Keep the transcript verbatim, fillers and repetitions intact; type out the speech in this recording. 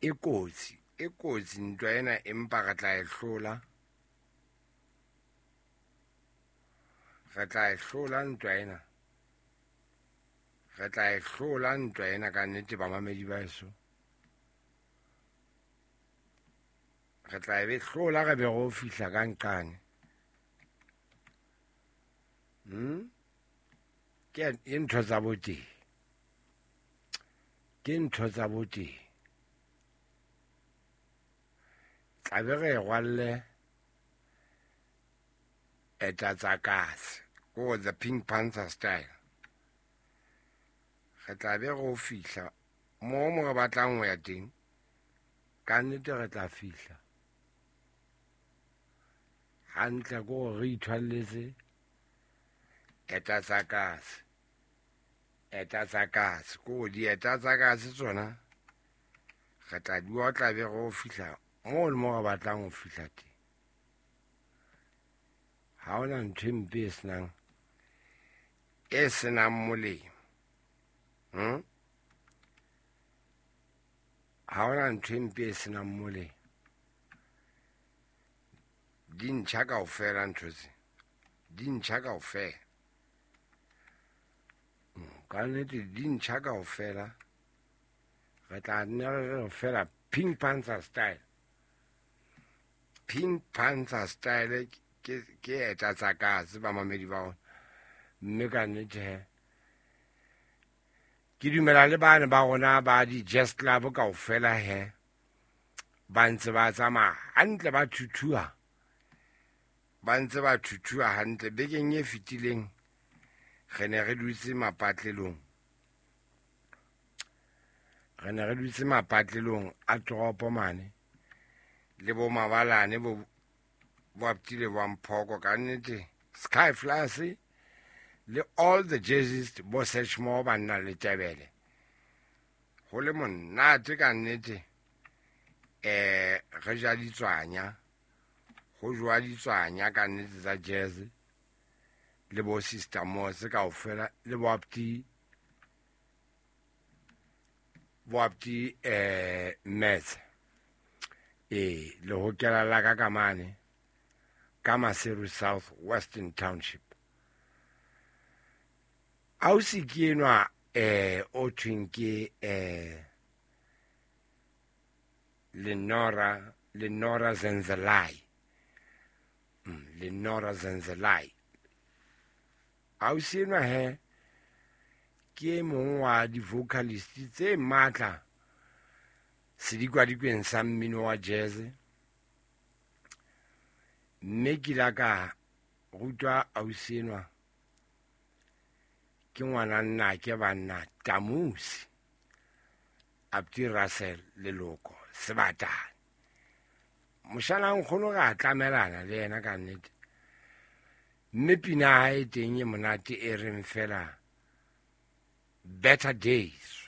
e kotsi e kotsi ntwa ena empa re tla e hlola re tla e hlola ntwa ena re tla e hlola ntwa ena ka nnete bamamedi ba heso re tla e be hlola re be go fihla ka nqane hm ke e ntho tsa boteng ke ntho tsa boteng tla be re gwalle eta tsa kasi go the Pink Panther style re tla be go fihla mo mo re batlang go ya teng ka nnete re tla fihla hantle go re ithwalletse eta tsa kasi eta tsa kasi go di eta tsa kasi tsona re tla diwa tla be go fihla mo le mo re batlang go fihla teng ha ona ntho e mpe e senang e senang molemo hm ha ona ntho e mpe e senang molemo di ntšha kaofela ntho tse di ntšha kaofela ka nnete di ntšha kaofela re tla nne re fela Pink Panther style Pink Panther style ke ke eta tsa kasi ba mamedi ba ona mme ka nnete he ke dumela le bana ba rona ba di Jazz Club kaofela he ba ntse ba tsamaya hantle ba thuthuha ba ntse ba thuthuha hantle bekeng e fetileng re ne re dutse mapatlelong re ne re dutse mapatlelong a toropo mane le bo mabalane bo bo aptile bo Mphoko ka nnete Sky Flyers le all the jerseys bo search mo ba nna le tebele go le monate ka nnete eh re ja ditswanya go jwa ditswanya ka nnete tsa jersey le bo Sister Mose kaofela le bo apti bo apti eh metse e le hokela la ka kamane ka Maseru South Western Township ausi ke enwa eh o thweng ke eh Lenora Lenora Zenzelai mm, Lenora Zenzelai ausi enwa he ke mongwe wa di vocalist tse matla sedikwa dikweng sa mmino wa jazz mme ke la ka rutwa ausi enwa ke ngwana nna ke banna Tamusi Abdi Russell Leloko Sebatane moshana nkgono ga tlamelana le yena ka nnete mme pina ha e teng e monate e reng fela Better Days